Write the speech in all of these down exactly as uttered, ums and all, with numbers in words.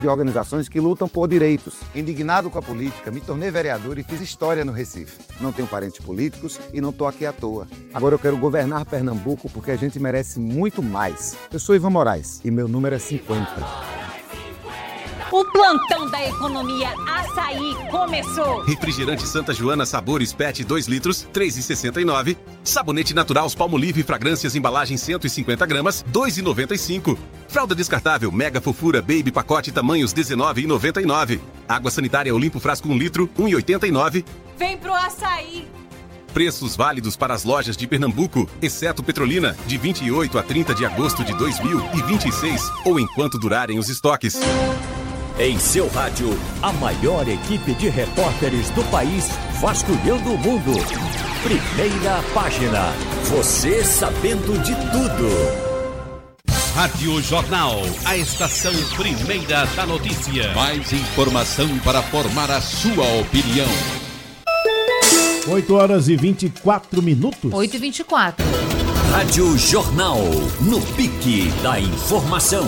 de organizações que lutam por direitos. Indignado com a política, me tornei vereador e fiz história no Recife. Não tenho parentes políticos e não estou aqui à toa. Agora eu quero governar Pernambuco porque a gente merece muito mais. Eu sou Ivan Moraes e meu número é cinquenta. O plantão da economia Açaí começou. Refrigerante Santa Joana Sabores P E T dois litros, três reais e sessenta e nove centavos. Sabonete natural Palmolive Fragrâncias embalagem cento e cinquenta gramas, dois reais e noventa e cinco centavos. Fralda descartável Mega Fofura Baby pacote tamanhos dezenove reais e noventa e nove centavos. Água sanitária Olimpo frasco um litro, um real e oitenta e nove centavos. Vem pro Açaí. Preços válidos para as lojas de Pernambuco, exceto Petrolina, de vinte e oito a trinta de agosto de dois mil e vinte e seis ou enquanto durarem os estoques. Em seu rádio, a maior equipe de repórteres do país vasculhando o mundo. Primeira página. Você sabendo de tudo. Rádio Jornal, a estação primeira da notícia. Mais informação para formar a sua opinião. oito horas e vinte e quatro minutos. oito e vinte e quatro. Rádio Jornal, no pique da informação.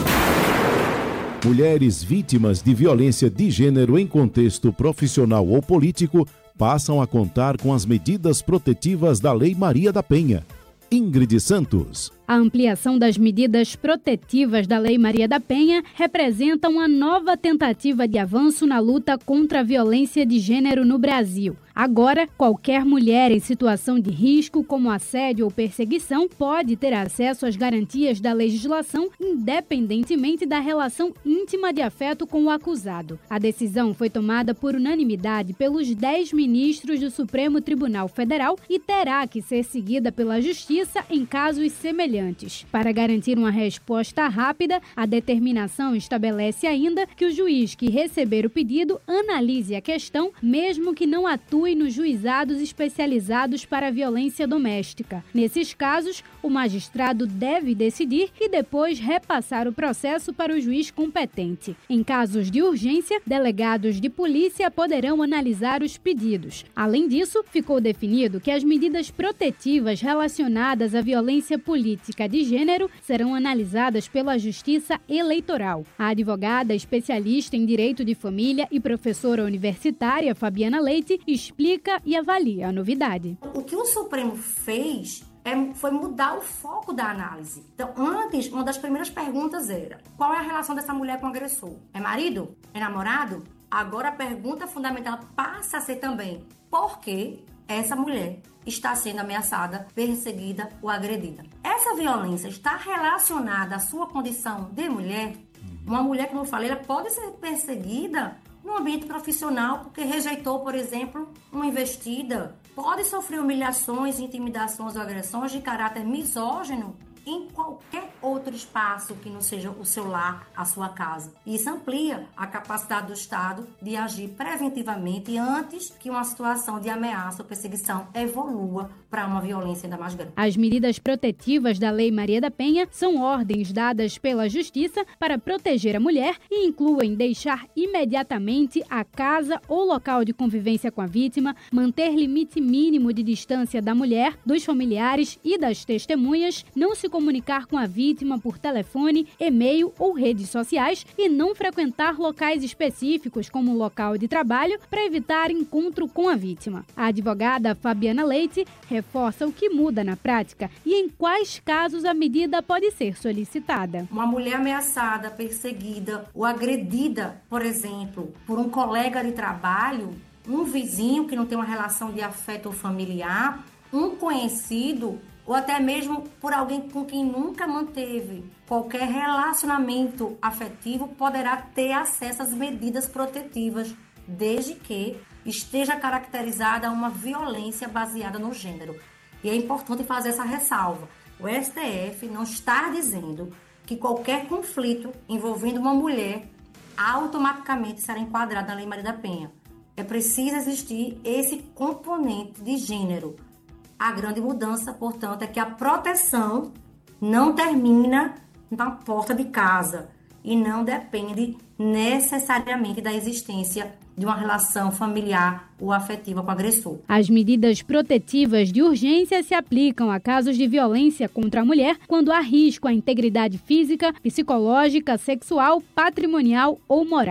Mulheres vítimas de violência de gênero em contexto profissional ou político passam a contar com as medidas protetivas da Lei Maria da Penha. Ingrid Santos. A ampliação das medidas protetivas da Lei Maria da Penha representa uma nova tentativa de avanço na luta contra a violência de gênero no Brasil. Agora, qualquer mulher em situação de risco, como assédio ou perseguição, pode ter acesso às garantias da legislação, independentemente da relação íntima de afeto com o acusado. A decisão foi tomada por unanimidade pelos dez ministros do Supremo Tribunal Federal e terá que ser seguida pela Justiça em casos semelhantes. Para garantir uma resposta rápida, a determinação estabelece ainda que o juiz que receber o pedido analise a questão, mesmo que não atue nos juizados especializados para a violência doméstica. Nesses casos, o magistrado deve decidir e depois repassar o processo para o juiz competente. Em casos de urgência, delegados de polícia poderão analisar os pedidos. Além disso, ficou definido que as medidas protetivas relacionadas à violência política de gênero serão analisadas pela Justiça Eleitoral. A advogada especialista em direito de família e professora universitária Fabiana Leite explica e avalia a novidade. O que o Supremo fez é, foi mudar o foco da análise. Então, antes, uma das primeiras perguntas era: qual é a relação dessa mulher com o agressor? É marido? É namorado? Agora a pergunta fundamental passa a ser também: por que essa mulher está sendo ameaçada, perseguida ou agredida? Essa violência está relacionada à sua condição de mulher? Uma mulher, como eu falei, ela pode ser perseguida no ambiente profissional porque rejeitou, por exemplo, uma investida. Pode sofrer humilhações, intimidações ou agressões de caráter misógino em qualquer outro espaço que não seja o seu lar, a sua casa. Isso amplia a capacidade do Estado de agir preventivamente antes que uma situação de ameaça ou perseguição evolua para uma violência ainda mais grande. As medidas protetivas da Lei Maria da Penha são ordens dadas pela Justiça para proteger a mulher e incluem deixar imediatamente a casa ou local de convivência com a vítima, manter limite mínimo de distância da mulher, dos familiares e das testemunhas, não se comunicar com a vítima por telefone, e-mail ou redes sociais e não frequentar locais específicos como local de trabalho para evitar encontro com a vítima. A advogada Fabiana Leite reforça o que muda na prática e em quais casos a medida pode ser solicitada. Uma mulher ameaçada, perseguida ou agredida, por exemplo, por um colega de trabalho, um vizinho que não tem uma relação de afeto familiar, um conhecido ou até mesmo por alguém com quem nunca manteve qualquer relacionamento afetivo, poderá ter acesso às medidas protetivas, desde que esteja caracterizada uma violência baseada no gênero. E é importante fazer essa ressalva. O S T F não está dizendo que qualquer conflito envolvendo uma mulher automaticamente será enquadrado na Lei Maria da Penha. É preciso existir esse componente de gênero. A grande mudança, portanto, é que a proteção não termina na porta de casa e não depende necessariamente da existência de uma relação familiar ou afetiva com o agressor. As medidas protetivas de urgência se aplicam a casos de violência contra a mulher quando há risco à integridade física, psicológica, sexual, patrimonial ou moral.